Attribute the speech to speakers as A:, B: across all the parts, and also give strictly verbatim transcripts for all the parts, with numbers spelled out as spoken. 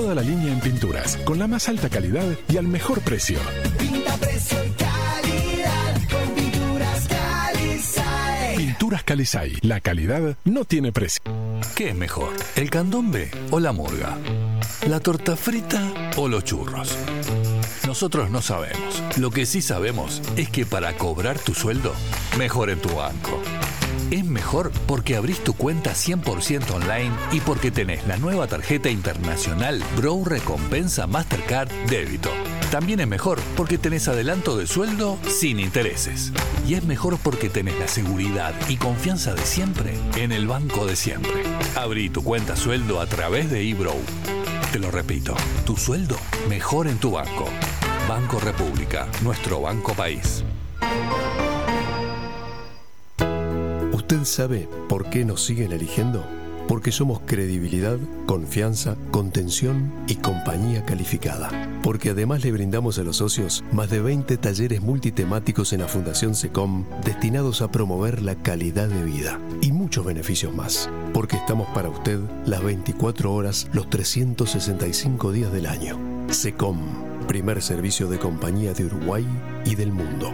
A: toda la línea en pinturas, con la más alta calidad y al mejor precio.
B: Pinta, precio y calidad con Pinturas Calizay.
A: Pinturas Calizay, la calidad no tiene precio.
C: ¿Qué es mejor, el candombe o la murga? ¿La torta frita o los churros? Nosotros no sabemos. Lo que sí sabemos es que para cobrar tu sueldo, mejor en tu banco. Es mejor porque abrís tu cuenta cien por ciento online y porque tenés la nueva tarjeta internacional Bro Recompensa Mastercard Débito. También es mejor porque tenés adelanto de sueldo sin intereses. Y es mejor porque tenés la seguridad y confianza de siempre en el banco de siempre. Abrí tu cuenta sueldo a través de eBrow. Te lo repito, tu sueldo mejor en tu banco. Banco República, nuestro banco país.
D: ¿Usted sabe por qué nos siguen eligiendo? Porque somos credibilidad, confianza, contención y compañía calificada. Porque además le brindamos a los socios más de veinte talleres multitemáticos en la Fundación SECOM destinados a promover la calidad de vida y muchos beneficios más. Porque estamos para usted las veinticuatro horas, los trescientos sesenta y cinco días del año. SECOM, primer servicio de compañía de Uruguay y del mundo.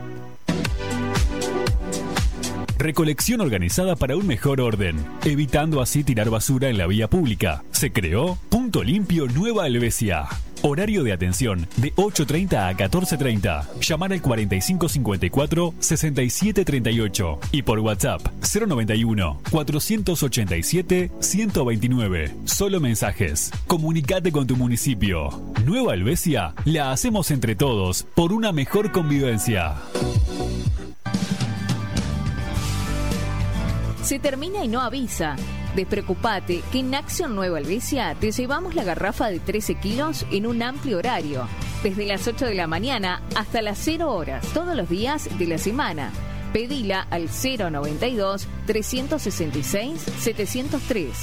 E: Recolección organizada para un mejor orden, evitando así tirar basura en la vía pública. Se creó Punto Limpio Nueva Helvecia. Horario de atención de ocho treinta a catorce treinta. Llamar al cuarenta y cinco cincuenta y cuatro, sesenta y siete treinta y ocho y por WhatsApp cero noventa y uno, cuatrocientos ochenta y siete, ciento veintinueve. Solo mensajes. Comunicate con tu municipio. Nueva Helvecia la hacemos entre todos por una mejor convivencia.
F: Se termina y no avisa. Despreocupate que en Acción Nueva Helvecia te llevamos la garrafa de trece kilos en un amplio horario, desde las ocho de la mañana hasta las cero horas, todos los días de la semana. Pedila al cero noventa y dos, trescientos sesenta y seis, setecientos tres.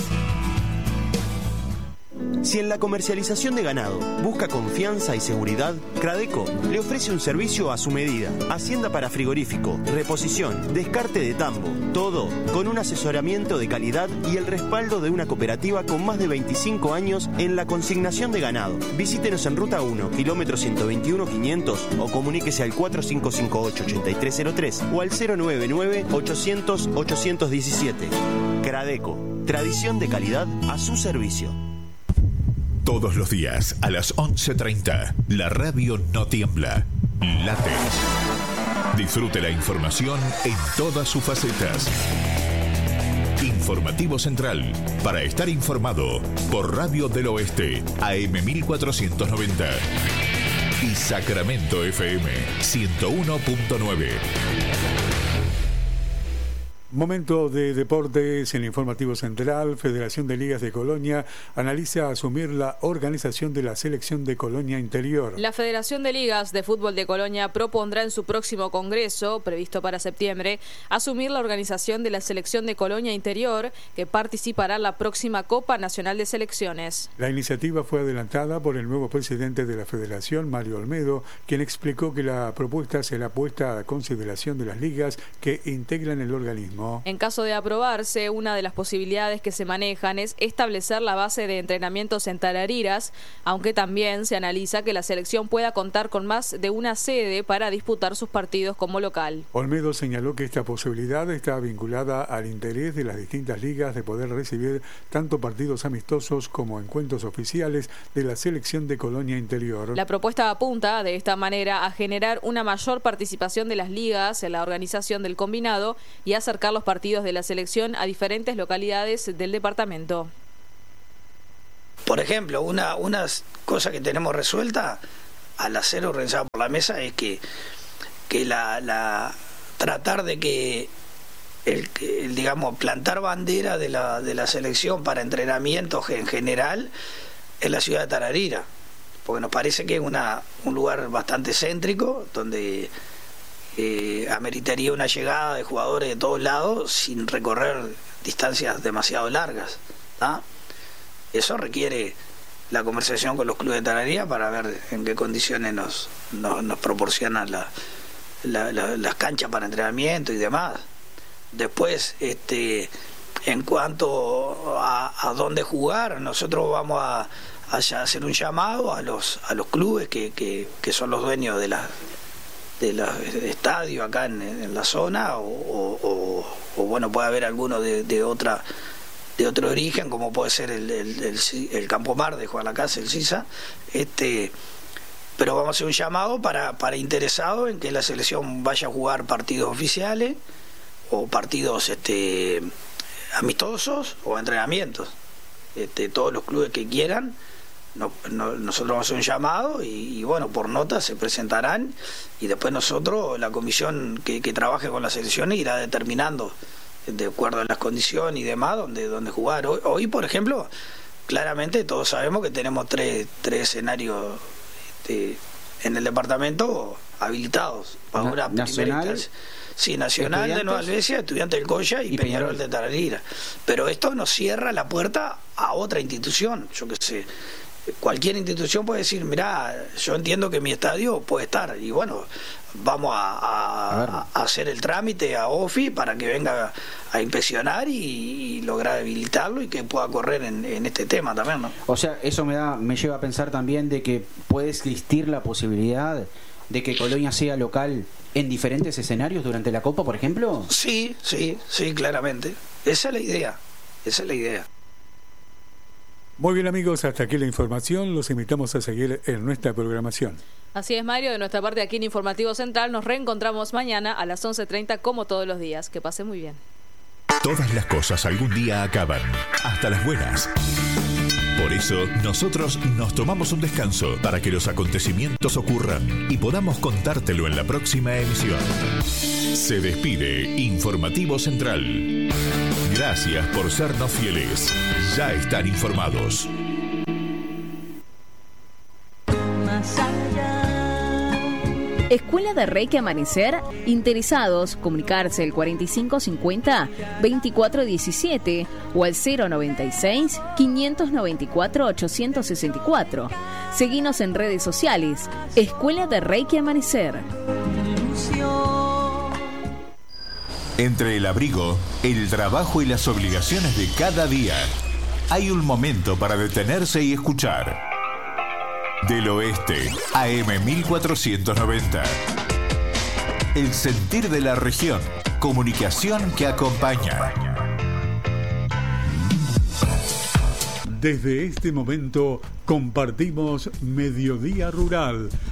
G: Si en la comercialización de ganado busca confianza y seguridad, Cradeco le ofrece un servicio a su medida. Hacienda para frigorífico, reposición, descarte de tambo, todo con un asesoramiento de calidad y el respaldo de una cooperativa con más de veinticinco años en la consignación de ganado. Visítenos en Ruta uno, kilómetro ciento veintiuno quinientos o comuníquese al cuatro cinco cinco ocho, ocho tres cero tres o al cero nueve nueve, ochocientos, ochocientos diecisiete. Cradeco, tradición de calidad a su servicio.
H: Todos los días a las once treinta, la radio no tiembla, late. Disfrute la información en todas sus facetas. Informativo Central, para estar informado, por Radio del Oeste, A M mil cuatrocientos noventa. Y Sacramento F M, ciento uno punto nueve.
I: Momento de deportes en el Informativo Central. Federación de Ligas de Colonia analiza asumir la organización de la selección de Colonia Interior.
J: La Federación de Ligas de Fútbol de Colonia propondrá en su próximo congreso, previsto para septiembre, asumir la organización de la selección de Colonia Interior, que participará en la próxima Copa Nacional de Selecciones.
I: La iniciativa fue adelantada por el nuevo presidente de la Federación, Mario Olmedo, quien explicó que la propuesta será puesta a consideración de las ligas que integran el organismo.
J: En caso de aprobarse, una de las posibilidades que se manejan es establecer la base de entrenamientos en Tarariras, aunque también se analiza que la selección pueda contar con más de una sede para disputar sus partidos como local.
I: Olmedo señaló que esta posibilidad está vinculada al interés de las distintas ligas de poder recibir tanto partidos amistosos como encuentros oficiales de la selección de Colonia Interior.
J: La propuesta apunta de esta manera a generar una mayor participación de las ligas en la organización del combinado y acercar los partidos de la selección a diferentes localidades del departamento.
K: Por ejemplo, una, una cosa que tenemos resuelta al hacer organizado por la mesa es que, que la, la tratar de que el, el digamos plantar bandera de la, de la selección para entrenamientos en general en la ciudad de Tararira, porque nos parece que es una, un lugar bastante céntrico donde Eh, ameritaría una llegada de jugadores de todos lados sin recorrer distancias demasiado largas, ¿tá? Eso requiere la conversación con los clubes de Tararira para ver en qué condiciones nos, nos, nos proporcionan la, la, la, las canchas para entrenamiento y demás. Después, este, en cuanto a, a dónde jugar, nosotros vamos a, a hacer un llamado a los a los clubes que, que, que son los dueños de la de los estadios acá en, en la zona, o, o, o, o bueno, puede haber alguno de, de otra de otro origen, como puede ser el, el, el, el Campo Mar de Juan Lacase, el Sisa, este pero vamos a hacer un llamado para, para interesados en que la selección vaya a jugar partidos oficiales o partidos este amistosos o entrenamientos. Este, todos los clubes que quieran, no, no, nosotros vamos a hacer un llamado y, y bueno, por nota se presentarán y después nosotros, la comisión que, que trabaje con la selección, irá determinando de acuerdo a las condiciones y demás dónde, dónde jugar. Hoy, hoy, por ejemplo, claramente todos sabemos que tenemos tres, tres escenarios este, en el departamento habilitados para
L: Na,
K: una
L: nacional,
K: primera instancia. Sí, Nacional de Nueva Albesia, Estudiante del Coya y, y Peñarol, Peñarol de Tararira. Pero esto nos cierra la puerta a otra institución. Yo qué sé, cualquier institución puede decir, mirá, yo entiendo que mi estadio puede estar. Y bueno, vamos a, a, a hacer el trámite a O F I para que venga a inspeccionar y, y lograr habilitarlo y que pueda correr en, en este tema también, ¿no?
L: O sea, eso me da me lleva a pensar también de que puede existir la posibilidad de que Colonia sea local en diferentes escenarios durante la Copa, por ejemplo.
K: Sí, sí, sí, claramente. Esa es la idea, esa es la idea.
I: Muy bien, amigos, hasta aquí la información. Los invitamos a seguir en nuestra programación.
J: Así es, Mario. De nuestra parte aquí en Informativo Central nos reencontramos mañana a las once treinta como todos los días. Que pase muy bien.
H: Todas las cosas algún día acaban, hasta las buenas. Por eso, nosotros nos tomamos un descanso para que los acontecimientos ocurran y podamos contártelo en la próxima emisión. Se despide Informativo Central. Gracias por sernos fieles. Ya están informados.
F: Más allá. Escuela de Reiki Amanecer. Interesados, comunicarse al cuarenta y cinco cincuenta veinticuatro diecisiete o al cero noventa y seis quinientos noventa y cuatro ochocientos sesenta y cuatro. Seguinos en redes sociales. Escuela de Reiki Amanecer.
H: Entre el abrigo, el trabajo y las obligaciones de cada día, hay un momento para detenerse y escuchar. Del Oeste, A M mil cuatrocientos noventa. El sentir de la región. Comunicación que acompaña.
I: Desde este momento compartimos Mediodía Rural,